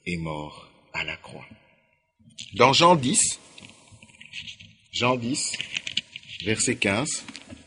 est mort à la croix. Dans Jean 10, verset 15,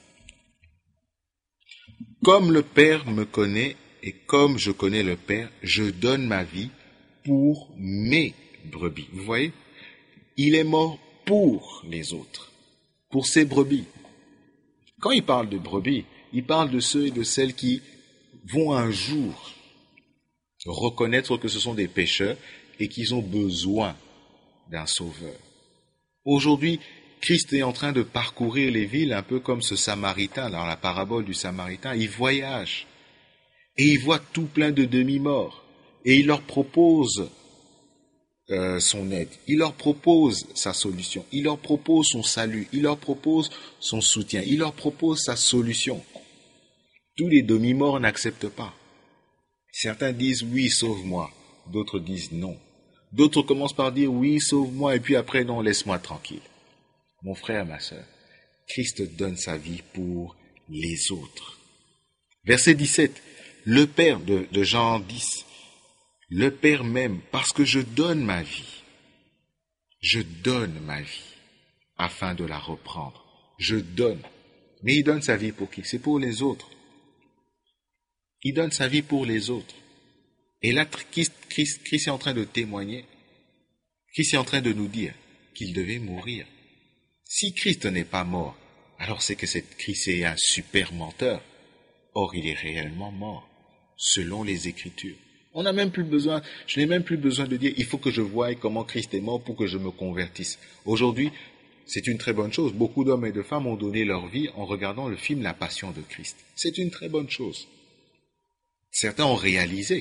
« Comme le Père me connaît et comme je connais le Père, je donne ma vie pour mes brebis. » Vous voyez? Il est mort pour les autres, pour ses brebis. Quand il parle de brebis, il parle de ceux et de celles qui vont un jour reconnaître que ce sont des pécheurs et qu'ils ont besoin d'un sauveur. Aujourd'hui, Christ est en train de parcourir les villes un peu comme ce Samaritain, dans la parabole du Samaritain. Il voyage et il voit tout plein de demi-morts et il leur propose son aide, il leur propose sa solution, il leur propose son salut, il leur propose son soutien, il leur propose sa solution. Tous les demi-morts n'acceptent pas. Certains disent oui, sauve-moi, d'autres disent non. D'autres commencent par dire oui, sauve-moi, et puis après non, laisse-moi tranquille. Mon frère, ma sœur, Christ donne sa vie pour les autres. Verset 17, le Père de Jean 10, le Père m'aime parce que je donne ma vie. Je donne ma vie afin de la reprendre. Je donne. Mais il donne sa vie pour qui? C'est pour les autres. Il donne sa vie pour les autres. Et là, Christ est en train de témoigner. Christ est en train de nous dire qu'il devait mourir. Si Christ n'est pas mort, alors c'est que Christ est un super menteur. Or, il est réellement mort, selon les Écritures. Je n'ai même plus besoin de dire, il faut que je voie comment Christ est mort pour que je me convertisse. Aujourd'hui, c'est une très bonne chose. Beaucoup d'hommes et de femmes ont donné leur vie en regardant le film La Passion de Christ. C'est une très bonne chose. Certains ont réalisé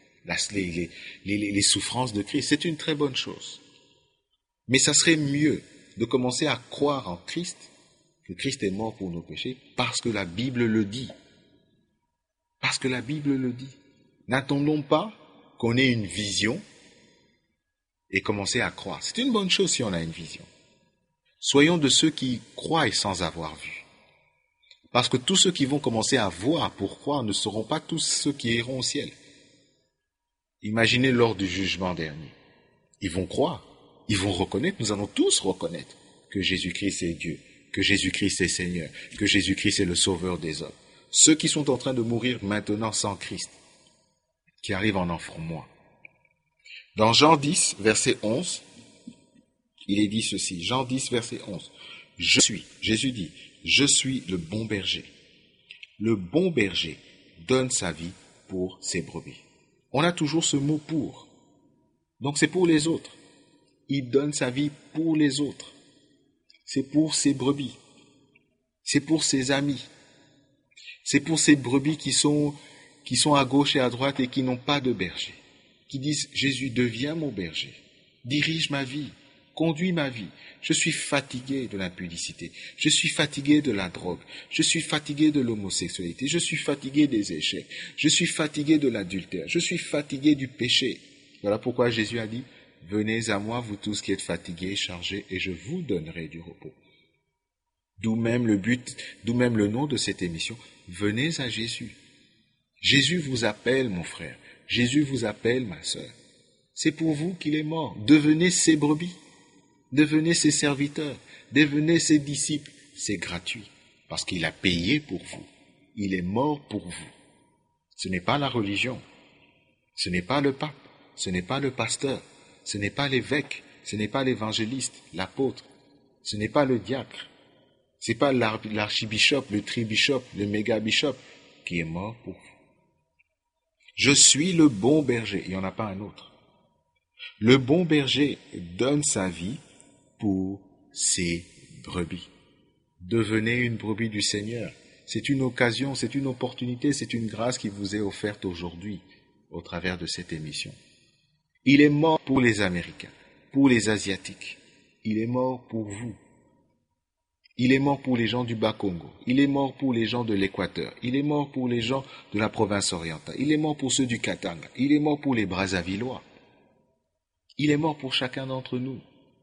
les souffrances de Christ. C'est une très bonne chose. Mais ça serait mieux de commencer à croire en Christ, que Christ est mort pour nos péchés, parce que la Bible le dit. Parce que la Bible le dit. N'attendons pas qu'on ait une vision et commencer à croire. C'est une bonne chose si on a une vision. Soyons de ceux qui croient sans avoir vu. Parce que tous ceux qui vont commencer à voir pour croire ne seront pas tous ceux qui iront au ciel. Imaginez lors du jugement dernier. Ils vont croire, ils vont reconnaître, nous allons tous reconnaître que Jésus-Christ est Dieu, que Jésus-Christ est Seigneur, que Jésus-Christ est le Sauveur des hommes. Ceux qui sont en train de mourir maintenant sans Christ, qui arrivent en offrant moins. Dans Jean 10, verset 11, il est dit ceci, Jean 10, verset 11, Jésus dit, je suis le bon berger. Le bon berger donne sa vie pour ses brebis. On a toujours ce mot pour. Donc c'est pour les autres. Il donne sa vie pour les autres. C'est pour ses brebis. C'est pour ses amis. C'est pour ces brebis qui sont à gauche et à droite et qui n'ont pas de berger. Qui disent, Jésus, deviens mon berger. Dirige ma vie. Conduis ma vie. Je suis fatigué de l'impudicité. Je suis fatigué de la drogue. Je suis fatigué de l'homosexualité. Je suis fatigué des échecs. Je suis fatigué de l'adultère. Je suis fatigué du péché. Voilà pourquoi Jésus a dit, venez à moi, vous tous qui êtes fatigués et chargés, et je vous donnerai du repos. D'où même le nom de cette émission, venez à Jésus. Jésus vous appelle, mon frère. Jésus vous appelle, ma sœur. C'est pour vous qu'il est mort. Devenez ses brebis. Devenez ses serviteurs. Devenez ses disciples. C'est gratuit. Parce qu'il a payé pour vous. Il est mort pour vous. Ce n'est pas la religion. Ce n'est pas le pape. Ce n'est pas le pasteur. Ce n'est pas l'évêque. Ce n'est pas l'évangéliste, l'apôtre. Ce n'est pas le diacre. Ce n'est pas l'archibishop, le tribishop, le mégabishop qui est mort pour vous. Je suis le bon berger. Il n'y en a pas un autre. Le bon berger donne sa vie pour ses brebis. Devenez une brebis du Seigneur. C'est une occasion, c'est une opportunité, c'est une grâce qui vous est offerte aujourd'hui au travers de cette émission. Il est mort pour les Américains, pour les Asiatiques. Il est mort pour vous. Il est mort pour les gens du Bas-Congo. Il est mort pour les gens de l'Équateur. Il est mort pour les gens de la province orientale. Il est mort pour ceux du Katanga. Il est mort pour les Brazzavillois. Il est mort pour chacun d'entre nous.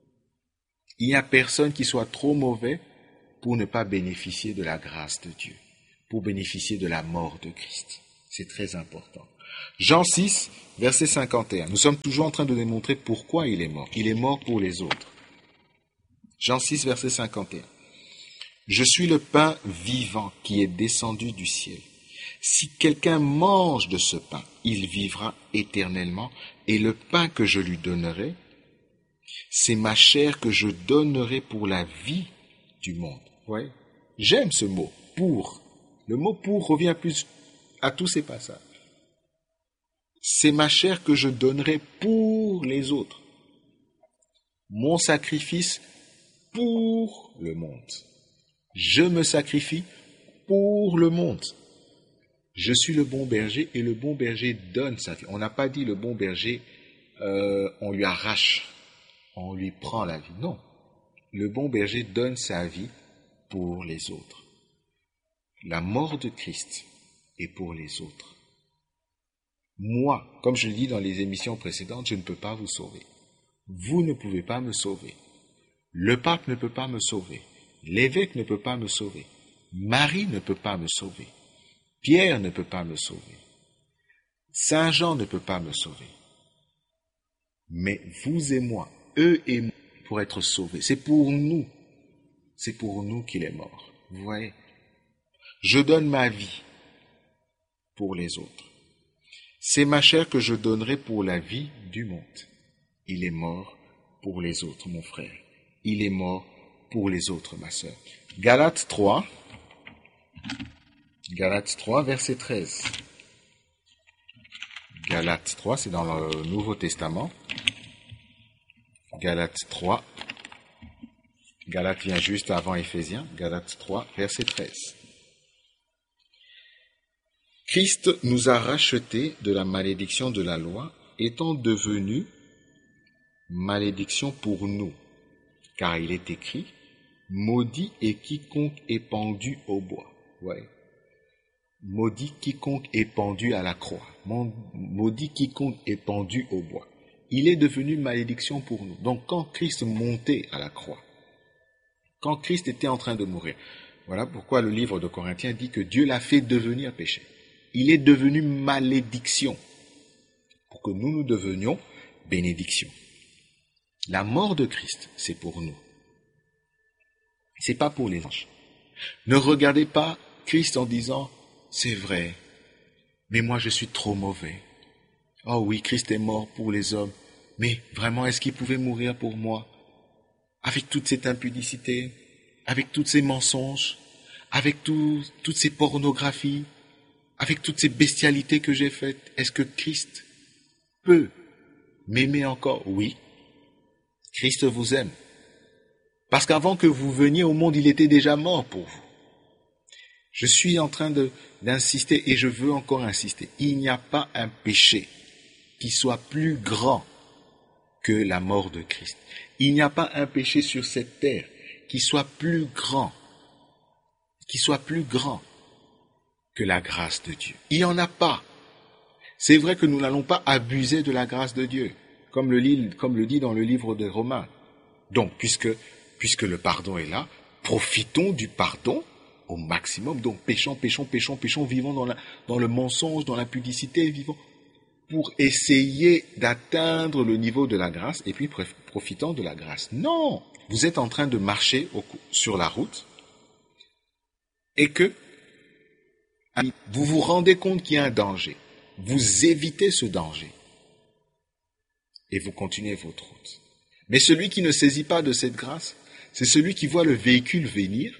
Il n'y a personne qui soit trop mauvais pour ne pas bénéficier de la grâce de Dieu, pour bénéficier de la mort de Christ. C'est très important. Jean 6, verset 51. Nous sommes toujours en train de démontrer pourquoi il est mort. Il est mort pour les autres. Jean 6, verset 51. Je suis le pain vivant qui est descendu du ciel. Si quelqu'un mange de ce pain, il vivra éternellement, et le pain que je lui donnerai, c'est ma chair que je donnerai pour la vie du monde. Ouais. J'aime ce mot, pour. Le mot pour revient plus à tous ces passages. C'est ma chair que je donnerai pour les autres. Mon sacrifice pour le monde. Je me sacrifie pour le monde. Je suis le bon berger et le bon berger donne sa vie. On n'a pas dit le bon berger, on lui arrache, on lui prend la vie. Non. Le bon berger donne sa vie pour les autres. La mort de Christ est pour les autres. Moi, comme je le dis dans les émissions précédentes, je ne peux pas vous sauver. Vous ne pouvez pas me sauver. Le pape ne peut pas me sauver. L'évêque ne peut pas me sauver. Marie ne peut pas me sauver. Pierre ne peut pas me sauver. Saint Jean ne peut pas me sauver. Mais vous et moi, eux et moi, pour être sauvés, c'est pour nous. C'est pour nous qu'il est mort. Vous voyez? Je donne ma vie pour les autres. C'est ma chair que je donnerai pour la vie du monde. Il est mort pour les autres, mon frère. Il est mort pour les autres, ma sœur. Galates 3, verset 13. Galates 3, c'est dans le Nouveau Testament. Galates 3. Galates vient juste avant Éphésiens. Galates 3, verset 13. Christ nous a rachetés de la malédiction de la loi, étant devenu malédiction pour nous. Car il est écrit, maudit est quiconque est pendu au bois. Ouais. Maudit quiconque est pendu à la croix. Maudit quiconque est pendu au bois. Il est devenu malédiction pour nous. Donc quand Christ montait à la croix, quand Christ était en train de mourir, voilà pourquoi le livre de Corinthiens dit que Dieu l'a fait devenir péché. Il est devenu malédiction pour que nous devenions bénédiction. La mort de Christ, c'est pour nous. C'est pas pour les anges. Ne regardez pas Christ en disant, c'est vrai, mais moi je suis trop mauvais. Oh oui, Christ est mort pour les hommes, mais vraiment, est-ce qu'il pouvait mourir pour moi? Avec toute cette impudicité, avec tous ces mensonges, avec toutes ces pornographies, avec toutes ces bestialités que j'ai faites, est-ce que Christ peut m'aimer encore? Oui. Christ vous aime. Parce qu'avant que vous veniez au monde, il était déjà mort pour vous. Je suis en train d'insister et je veux encore insister. Il n'y a pas un péché qui soit plus grand que la mort de Christ. Il n'y a pas un péché sur cette terre qui soit plus grand que la grâce de Dieu. Il n'y en a pas. C'est vrai que nous n'allons pas abuser de la grâce de Dieu, comme le dit dans le livre de Romains. Donc, puisque le pardon est là, profitons du pardon au maximum. Donc, péchons, vivons dans le mensonge, dans l'impudicité, vivons pour essayer d'atteindre le niveau de la grâce et puis profitons de la grâce. Non! Vous êtes en train de marcher sur la route et que vous vous rendez compte qu'il y a un danger. Vous évitez ce danger et vous continuez votre route. Mais celui qui ne saisit pas de cette grâce, c'est celui qui voit le véhicule venir.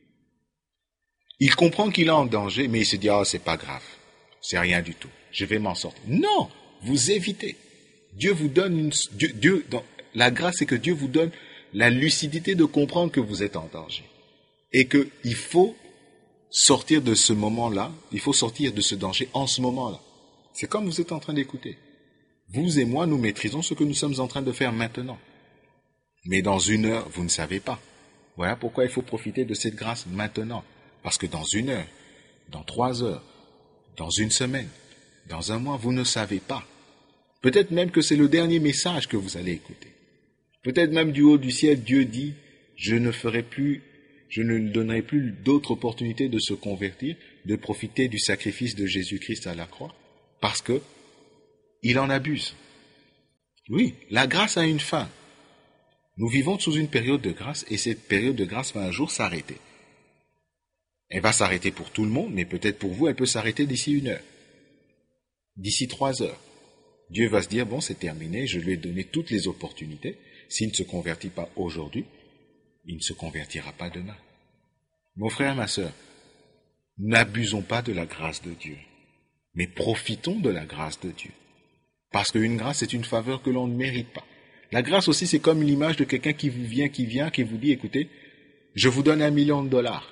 Il comprend qu'il est en danger, mais il se dit « Ah, c'est pas grave, c'est rien du tout, je vais m'en sortir. » Non, vous évitez. Dieu vous donne la grâce, c'est que Dieu vous donne la lucidité de comprendre que vous êtes en danger et qu'il faut sortir de ce moment-là, il faut sortir de ce danger en ce moment-là. C'est comme vous êtes en train d'écouter. Vous et moi, nous maîtrisons ce que nous sommes en train de faire maintenant. Mais dans 1 heure, vous ne savez pas. Voilà pourquoi il faut profiter de cette grâce maintenant. Parce que dans 1 heure, dans 3 heures, dans 1 semaine, dans 1 mois, vous ne savez pas. Peut-être même que c'est le dernier message que vous allez écouter. Peut-être même du haut du ciel, Dieu dit, je ne donnerai plus d'autres opportunités de se convertir, de profiter du sacrifice de Jésus-Christ à la croix. parce que il en abuse. Oui, la grâce a une fin. Nous vivons sous une période de grâce et cette période de grâce va un jour s'arrêter. Elle va s'arrêter pour tout le monde, mais peut-être pour vous, elle peut s'arrêter d'ici 1 heure, d'ici 3 heures. Dieu va se dire, bon, c'est terminé, je lui ai donné toutes les opportunités. S'il ne se convertit pas aujourd'hui, il ne se convertira pas demain. Mon frère, ma sœur, n'abusons pas de la grâce de Dieu, mais profitons de la grâce de Dieu. Parce qu'une grâce, c'est une faveur que l'on ne mérite pas. La grâce aussi, c'est comme l'image de quelqu'un qui vous dit, écoutez, je vous donne $1 million.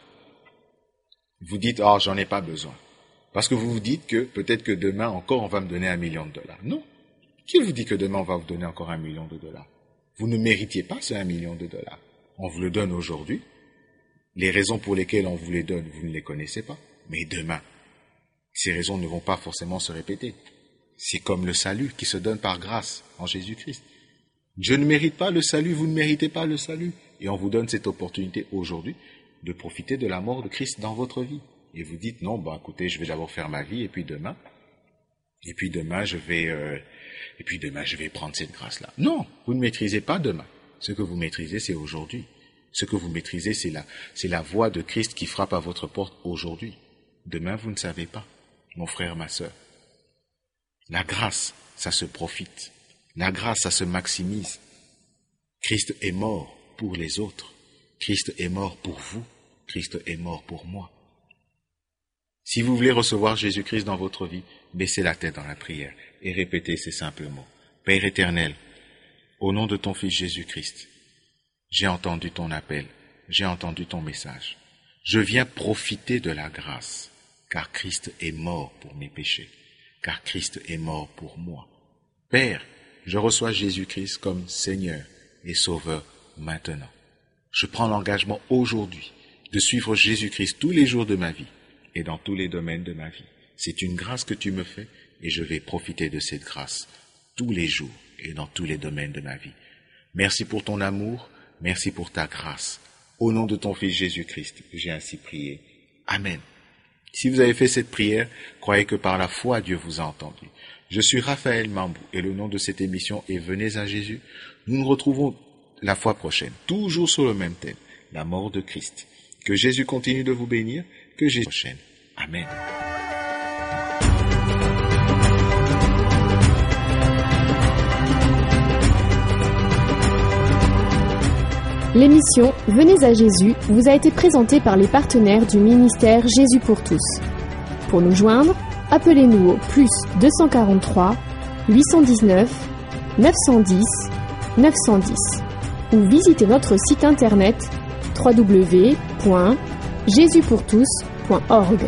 Vous dites, oh, j'en ai pas besoin. Parce que vous vous dites que peut-être que demain encore, on va me donner $1 million. Non. Qui vous dit que demain, on va vous donner encore $1 million? Vous ne méritiez pas ce $1 million. On vous le donne aujourd'hui. Les raisons pour lesquelles on vous les donne, vous ne les connaissez pas. Mais demain, ces raisons ne vont pas forcément se répéter. C'est comme le salut qui se donne par grâce en Jésus-Christ. Je ne mérite pas le salut, vous ne méritez pas le salut. Et on vous donne cette opportunité aujourd'hui de profiter de la mort de Christ dans votre vie. Et vous dites, non, écoutez, je vais d'abord faire ma vie, et puis demain je vais prendre cette grâce-là. Non, vous ne maîtrisez pas demain. Ce que vous maîtrisez, c'est aujourd'hui. Ce que vous maîtrisez, c'est la voix de Christ qui frappe à votre porte aujourd'hui. Demain, vous ne savez pas, mon frère, ma sœur. La grâce, ça se profite. La grâce, ça se maximise. Christ est mort pour les autres. Christ est mort pour vous. Christ est mort pour moi. Si vous voulez recevoir Jésus-Christ dans votre vie, baissez la tête dans la prière et répétez ces simples mots. Père éternel, au nom de ton Fils Jésus-Christ, j'ai entendu ton appel, j'ai entendu ton message. Je viens profiter de la grâce, car Christ est mort pour mes péchés, car Christ est mort pour moi. Père, je reçois Jésus-Christ comme Seigneur et Sauveur maintenant. Je prends l'engagement aujourd'hui de suivre Jésus-Christ tous les jours de ma vie et dans tous les domaines de ma vie. C'est une grâce que tu me fais et je vais profiter de cette grâce tous les jours et dans tous les domaines de ma vie. Merci pour ton amour, merci pour ta grâce. Au nom de ton Fils Jésus-Christ, j'ai ainsi prié. Amen. Si vous avez fait cette prière, croyez que par la foi, Dieu vous a entendu. Je suis Raphaël Mambou et le nom de cette émission est Venez à Jésus. Nous nous retrouvons la fois prochaine, toujours sur le même thème, la mort de Christ. Que Jésus continue de vous bénir, que Jésus prochaine. Amen. L'émission Venez à Jésus vous a été présentée par les partenaires du ministère Jésus pour tous. Pour nous joindre, appelez-nous au +243 819 910 910 ou visitez notre site internet www.jesuspourtous.org.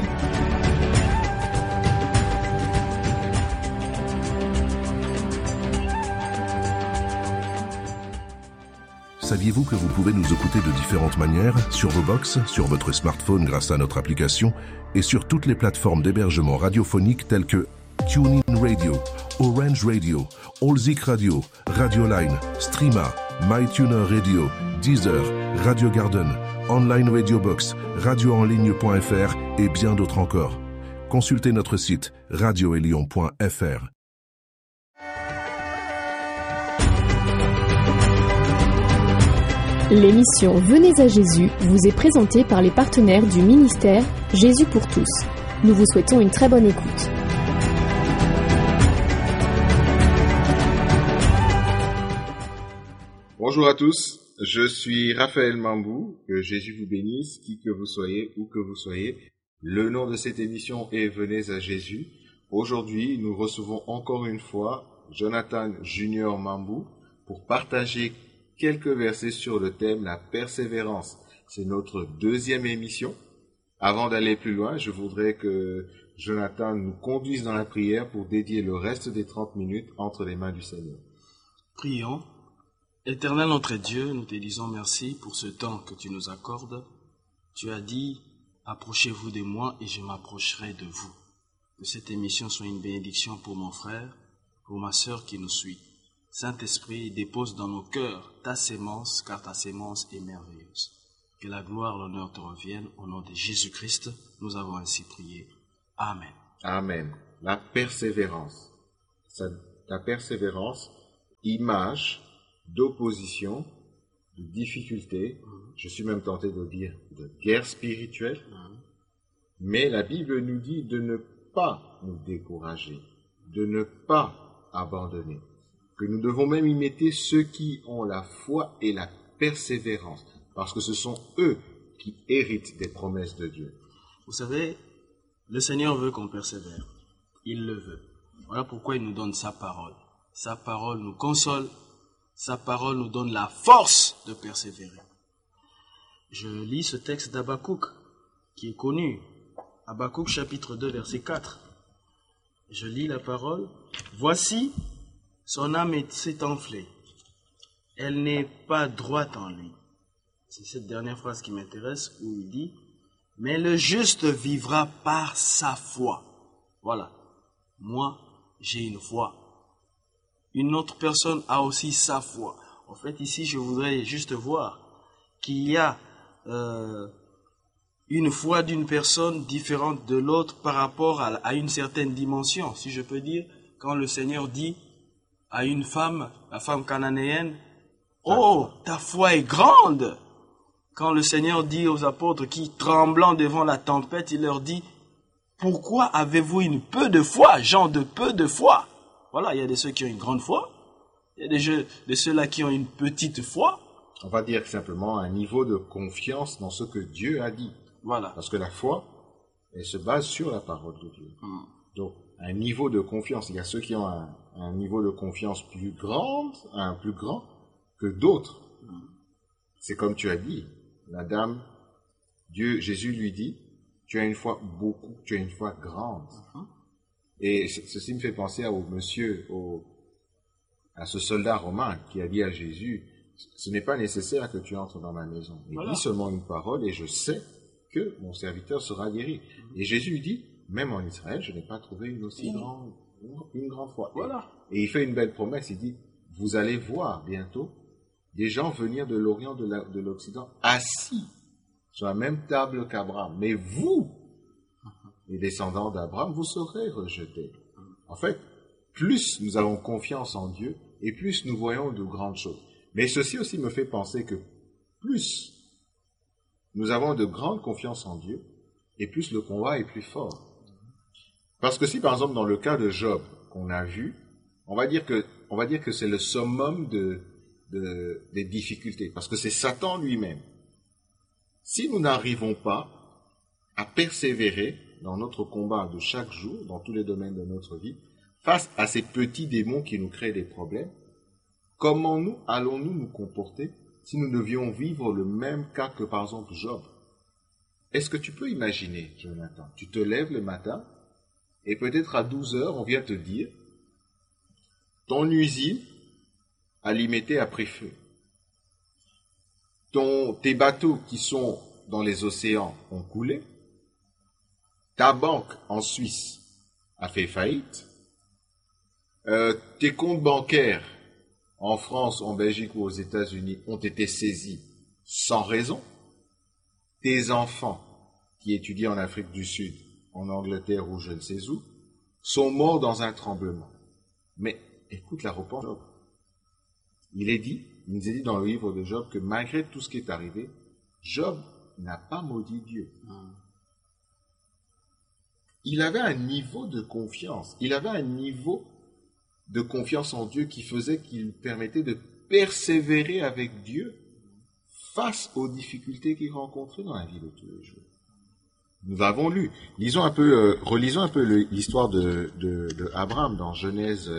Saviez-vous que vous pouvez nous écouter de différentes manières, sur vos box, sur votre smartphone grâce à notre application et sur toutes les plateformes d'hébergement radiophonique telles que TuneIn Radio, Orange Radio, Allzik Radio, Radioline, Streama, MyTuner Radio, Deezer, Radio Garden, Online Radio Box, radioenligne.fr et bien d'autres encore. Consultez notre site radioelion.fr. L'émission Venez à Jésus vous est présentée par les partenaires du ministère Jésus pour tous. Nous vous souhaitons une très bonne écoute. Bonjour à tous, je suis Raphaël Mambou, que Jésus vous bénisse, qui que vous soyez, où que vous soyez. Le nom de cette émission est Venez à Jésus. Aujourd'hui, nous recevons encore une fois Jonathan Junior Mambou pour partager quelques versets sur le thème la persévérance. C'est notre deuxième émission. Avant d'aller plus loin, je voudrais que Jonathan nous conduise dans la prière pour dédier le reste des 30 minutes entre les mains du Seigneur. Prions. Éternel notre Dieu, nous te disons merci pour ce temps que tu nous accordes. Tu as dit, approchez-vous de moi et je m'approcherai de vous. Que cette émission soit une bénédiction pour mon frère, pour ma sœur qui nous suit. Saint-Esprit, dépose dans nos cœurs ta sémence, car ta sémence est merveilleuse. Que la gloire, l'honneur te reviennent. Au nom de Jésus-Christ, nous avons ainsi prié. Amen. Amen. la persévérance. La persévérance, image d'opposition, de difficulté, je suis même tenté de dire de guerre spirituelle, mais la Bible nous dit de ne pas nous décourager, de ne pas abandonner, que nous devons même imiter ceux qui ont la foi et la persévérance, parce que ce sont eux qui héritent des promesses de Dieu. Vous savez, le Seigneur veut qu'on persévère. Il le veut. Voilà pourquoi il nous donne sa parole. Sa parole nous console. Sa parole nous donne la force de persévérer. Je lis ce texte d'Habakkuk, qui est connu. Habakkuk chapitre 2, verset 4. Je lis la parole. Voici, son âme s'est enflée. Elle n'est pas droite en lui. C'est cette dernière phrase qui m'intéresse où il dit « Mais le juste vivra par sa foi. » Voilà. Moi, j'ai une foi. Une autre personne a aussi sa foi. En fait, ici, je voudrais juste voir qu'il y a une foi d'une personne différente de l'autre par rapport à une certaine dimension. Si je peux dire, quand le Seigneur dit à une femme, la femme cananéenne, « Oh, ta foi est grande !» Quand le Seigneur dit aux apôtres qui, tremblant devant la tempête, il leur dit « Pourquoi avez-vous une peu de foi, gens de peu de foi ?» Voilà, il y a de ceux qui ont une grande foi, il y a de ceux-là qui ont une petite foi. On va dire simplement un niveau de confiance dans ce que Dieu a dit. Voilà. Parce que la foi, elle se base sur la parole de Dieu. Donc, un niveau de confiance, il y a ceux qui ont un niveau de confiance plus grand que d'autres. C'est comme tu as dit, la dame, Jésus lui dit, tu as une foi beaucoup, tu as une foi grande. Et ceci me fait penser à ce soldat romain qui a dit à Jésus, ce n'est pas nécessaire que tu entres dans ma maison. Mais dis seulement une parole et je sais que mon serviteur sera guéri. Et Jésus lui dit, même en Israël, je n'ai pas trouvé une grande foi. Voilà. Et il fait une belle promesse, il dit, vous allez voir bientôt des gens venir de l'Orient, de l'Occident, assis sur la même table qu'Abraham. Mais vous, les descendants d'Abraham, vous serez rejetés. En fait, plus nous avons confiance en Dieu, et plus nous voyons de grandes choses. Mais ceci aussi me fait penser que plus nous avons de grandes confiances en Dieu, et plus le combat est plus fort. Parce que si, par exemple, dans le cas de Job, qu'on a vu, on va dire que c'est le summum des difficultés, parce que c'est Satan lui-même. Si nous n'arrivons pas à persévérer dans notre combat de chaque jour, dans tous les domaines de notre vie, face à ces petits démons qui nous créent des problèmes, comment allons-nous nous comporter si nous devions vivre le même cas que par exemple Job? Est-ce que tu peux imaginer, Jonathan, tu te lèves le matin et peut-être à 12 heures, on vient te dire ton usine alimentée a pris feu. Tes bateaux qui sont dans les océans ont coulé. Ta banque en Suisse a fait faillite. Tes comptes bancaires en France, en Belgique ou aux États-Unis ont été saisis sans raison. Tes enfants qui étudient en Afrique du Sud, en Angleterre ou je ne sais où, sont morts dans un tremblement. Mais écoute la réponse de Job. Il nous est dit dans le livre de Job que malgré tout ce qui est arrivé, Job n'a pas maudit Dieu. Il avait un niveau de confiance. Il avait un niveau de confiance en Dieu qui faisait qu'il permettait de persévérer avec Dieu face aux difficultés qu'il rencontrait dans la vie de tous les jours. Nous avons lu, relisons un peu l'histoire de Abraham dans Genèse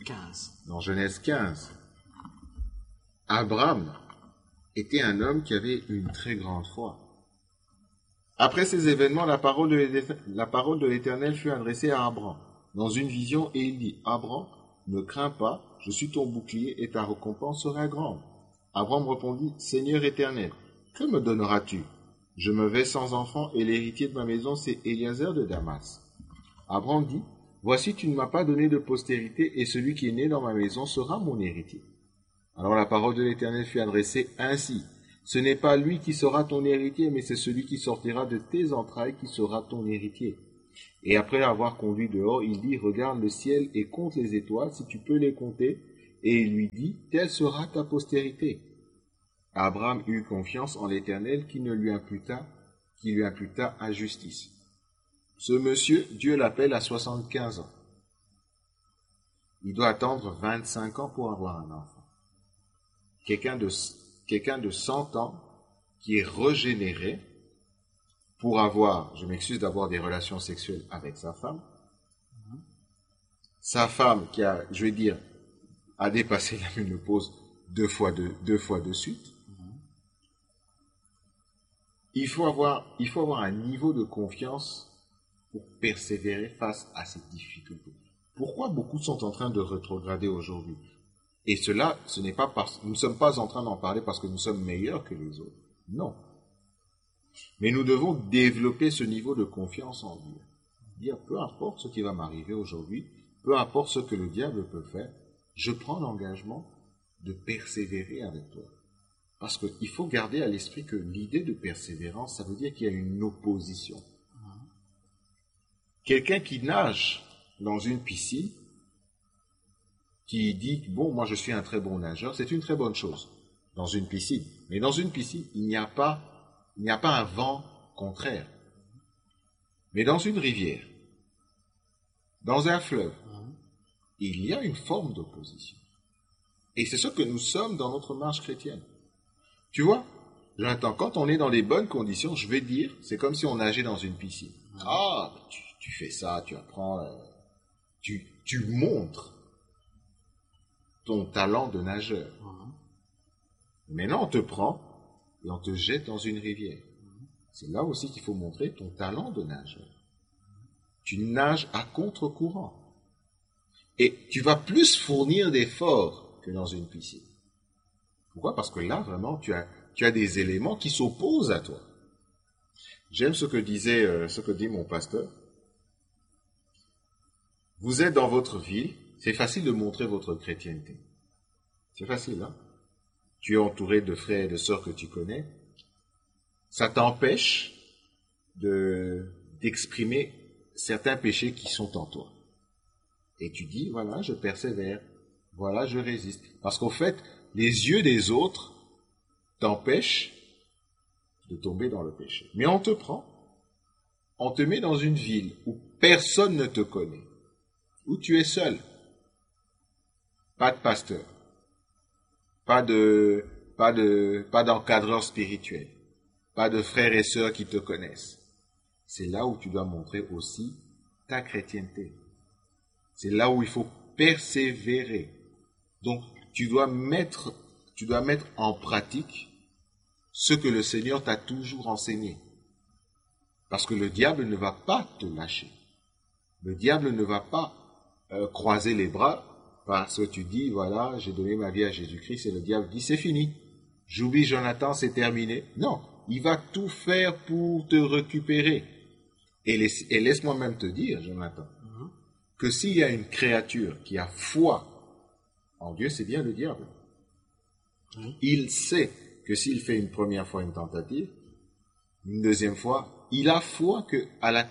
15. Abraham était un homme qui avait une très grande foi. Après ces événements, la parole de l'Éternel fut adressée à Abraham dans une vision et il dit, Abraham, ne crains pas, je suis ton bouclier et ta récompense sera grande. Abraham répondit, Seigneur éternel, que me donneras-tu? Je me vais sans enfant et l'héritier de ma maison, c'est Eliezer de Damas. Abraham dit, voici, tu ne m'as pas donné de postérité et celui qui est né dans ma maison sera mon héritier. Alors la parole de l'Éternel fut adressée ainsi. Ce n'est pas lui qui sera ton héritier, mais c'est celui qui sortira de tes entrailles qui sera ton héritier. Et après avoir conduit dehors, il dit, regarde le ciel et compte les étoiles, si tu peux les compter. Et il lui dit, telle sera ta postérité. Abraham eut confiance en l'Éternel qui lui imputa injustice. Ce monsieur, Dieu l'appelle à 75 ans. Il doit attendre 25 ans pour avoir un enfant. Quelqu'un de 100 ans qui est régénéré pour avoir, je m'excuse d'avoir des relations sexuelles avec sa femme. Sa femme qui a, je vais dire, a dépassé la ménopause deux fois de suite. Il faut avoir un niveau de confiance pour persévérer face à cette difficulté. Pourquoi beaucoup sont en train de rétrograder aujourd'hui? Et cela, ce n'est pas parce nous ne sommes pas en train d'en parler parce que nous sommes meilleurs que les autres. Non. Mais nous devons développer ce niveau de confiance en Dieu. Dire, peu importe ce qui va m'arriver aujourd'hui, peu importe ce que le diable peut faire, je prends l'engagement de persévérer avec toi. Parce qu'il faut garder à l'esprit que l'idée de persévérance, ça veut dire qu'il y a une opposition. Quelqu'un qui nage dans une piscine, qui dit, bon, moi je suis un très bon nageur, c'est une très bonne chose, dans une piscine. Mais dans une piscine, il n'y a pas un vent contraire. Mais dans une rivière, dans un fleuve, il y a une forme d'opposition. Et c'est ce que nous sommes dans notre marche chrétienne. Tu vois, Jonathan, quand on est dans les bonnes conditions, je vais dire, c'est comme si on nageait dans une piscine. Ah, tu fais ça, tu apprends, tu montres ton talent de nageur. Maintenant, on te prend et on te jette dans une rivière. C'est là aussi qu'il faut montrer ton talent de nageur. Tu nages à contre-courant. Et tu vas plus fournir d'efforts que dans une piscine. Pourquoi? Parce que là, vraiment, tu as des éléments qui s'opposent à toi. J'aime ce que dit mon pasteur. Vous êtes dans votre ville, c'est facile de montrer votre chrétienté. C'est facile, hein? Tu es entouré de frères et de sœurs que tu connais. Ça t'empêche d'exprimer certains péchés qui sont en toi. Et tu dis, voilà, je persévère, voilà, je résiste. Parce qu'au fait, les yeux des autres t'empêchent de tomber dans le péché. Mais on te prend, on te met dans une ville où personne ne te connaît, où tu es seul. Pas de pasteur, pas d'encadreur spirituel, pas de frères et sœurs qui te connaissent. C'est là où tu dois montrer aussi ta chrétienté. C'est là où il faut persévérer. Donc, tu dois mettre en pratique ce que le Seigneur t'a toujours enseigné. Parce que le diable ne va pas te lâcher. Le diable ne va pas croiser les bras parce que tu dis, voilà, j'ai donné ma vie à Jésus-Christ et le diable dit, c'est fini. J'oublie Jonathan, c'est terminé. Non, il va tout faire pour te récupérer. Et laisse-moi même te dire, Jonathan, que s'il y a une créature qui a foi en Dieu, c'est bien le diable. Il sait que s'il fait une première fois une tentative, une deuxième fois, il a foi qu'à la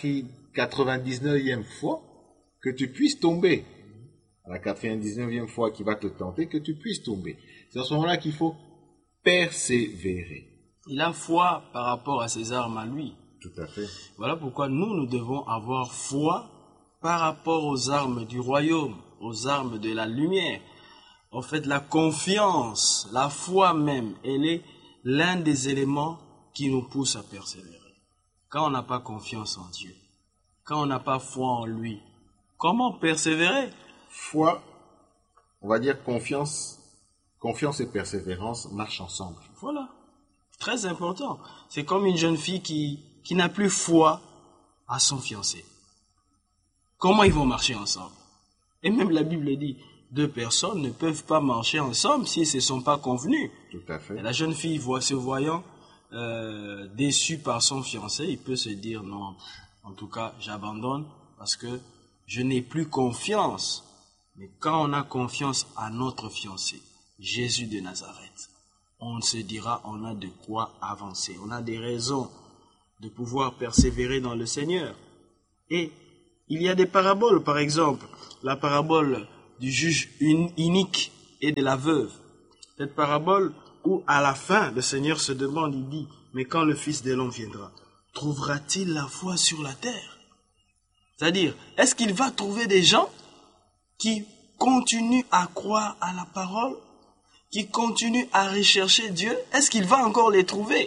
99e fois, que tu puisses tomber. À la 99e fois qu'il va te tenter, que tu puisses tomber. C'est à ce moment-là qu'il faut persévérer. Il a foi par rapport à ses armes à lui. Tout à fait. Voilà pourquoi nous devons avoir foi par rapport aux armes du royaume, aux armes de la lumière. En fait, la confiance, la foi même, elle est l'un des éléments qui nous pousse à persévérer. Quand on n'a pas confiance en Dieu, quand on n'a pas foi en lui, comment persévérer? Foi, on va dire confiance et persévérance marchent ensemble. Voilà, très important. C'est comme une jeune fille qui n'a plus foi à son fiancé. Comment ils vont marcher ensemble? Et même la Bible dit, deux personnes ne peuvent pas marcher ensemble s'ils ne se sont pas convenus. Tout à fait. Et la jeune fille, se voyant déçue par son fiancé, il peut se dire, non, en tout cas, j'abandonne parce que je n'ai plus confiance. Mais quand on a confiance à notre fiancé, Jésus de Nazareth, on se dira, on a de quoi avancer. On a des raisons de pouvoir persévérer dans le Seigneur. Et il y a des paraboles, par exemple, la parabole du juge inique et de la veuve. Cette parabole où à la fin, le Seigneur se demande, il dit, mais quand le Fils de l'homme viendra, trouvera-t-il la foi sur la terre? C'est-à-dire, est-ce qu'il va trouver des gens qui continuent à croire à la parole, qui continuent à rechercher Dieu? Est-ce qu'il va encore les trouver?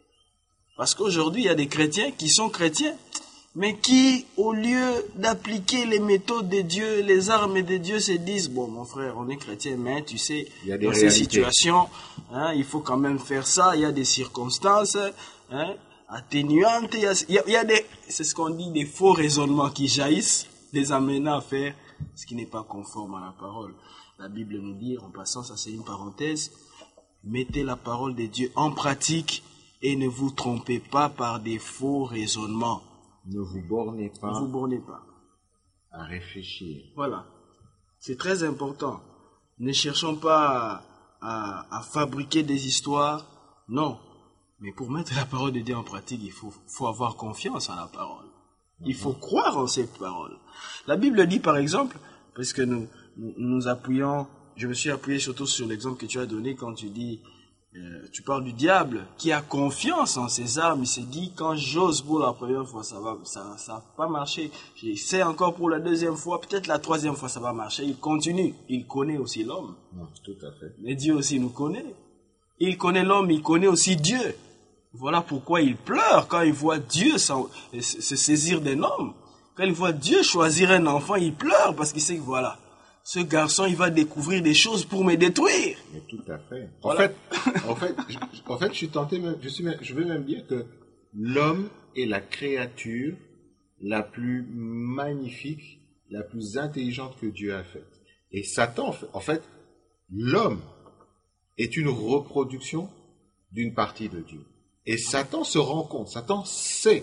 Parce qu'aujourd'hui, il y a des chrétiens qui sont chrétiens, mais qui, au lieu d'appliquer les méthodes de Dieu, les armes de Dieu, se disent, bon, mon frère, on est chrétien, mais tu sais, dans ces situations, il faut quand même faire ça, il y a des circonstances atténuantes, il y a des, c'est ce qu'on dit, des faux raisonnements qui jaillissent, les amenant à faire ce qui n'est pas conforme à la parole. La Bible nous dit, en passant, ça c'est une parenthèse, mettez la parole de Dieu en pratique et ne vous trompez pas par des faux raisonnements. Ne vous bornez pas. Ne vous bornez pas à réfléchir. Voilà. C'est très important. Ne cherchons pas à fabriquer des histoires. Non. Mais pour mettre la parole de Dieu en pratique, il faut avoir confiance en la parole. Il faut croire en cette parole. La Bible dit par exemple, parce que nous appuyons, je me suis appuyé surtout sur l'exemple que tu as donné quand tu dis, tu parles du diable qui a confiance en ses armes. Il s'est dit, quand j'ose pour la première fois, ça va pas marcher. J'essaie encore pour la deuxième fois, peut-être la troisième fois, ça va marcher. Il continue. Il connaît aussi l'homme. Tout à fait. Mais Dieu aussi nous connaît. Il connaît l'homme, il connaît aussi Dieu. Voilà pourquoi il pleure quand il voit Dieu se saisir d'un homme. Quand il voit Dieu choisir un enfant, il pleure parce qu'il sait que voilà, ce garçon, il va découvrir des choses pour me détruire. Mais tout à fait. Voilà. En fait, je suis tenté, je veux même dire que l'homme est la créature la plus magnifique, la plus intelligente que Dieu a faite. Et Satan, en fait, l'homme est une reproduction d'une partie de Dieu. Et Satan se rend compte, Satan sait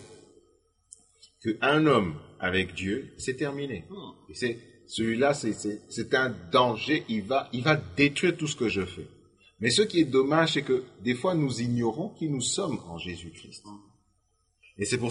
qu'un homme avec Dieu, c'est terminé. Et celui-là, c'est un danger, il va détruire tout ce que je fais. Mais ce qui est dommage, c'est que des fois, nous ignorons qui nous sommes en Jésus-Christ. Et c'est pour